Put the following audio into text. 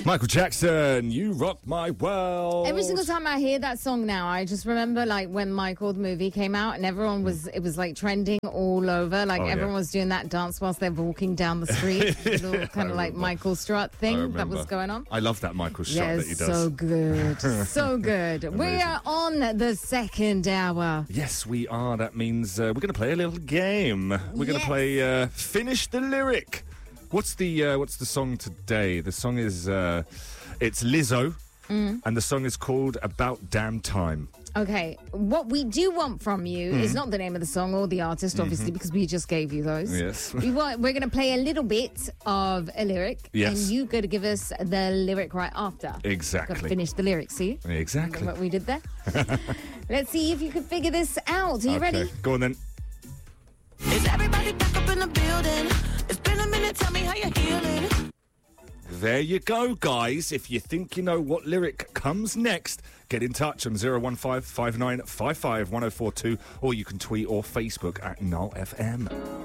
Michael Jackson, You Rock My World. Every single time I hear that song now, I just remember like when Michael the movie came out and everyone it was like trending all over. Like everyone was doing that dance whilst they're walking down the street. Little kind of like Michael strut thing that was going on. I love that Michael strut that he does. So good. So good. We are on the second hour. Yes, we are. That means we're going to play a little game. We're going to play Finish the Lyric. What's the song today? The song is it's Lizzo, and the song is called About Damn Time. Okay, what we do want from you is not the name of the song or the artist, obviously, because we just gave you those. Yes. We're going to play a little bit of a lyric, and you got to give us the lyric right after. Exactly. Got to finish the lyric, see? Exactly. What we did there. Let's see if you can figure this out. Are you ready? Go on then. Is everybody back up in the building? It's been a minute, tell me how you're healing. There you go, guys. If you think you know what lyric comes next, get in touch on 015 5955 1042, or you can tweet or Facebook at Null FM.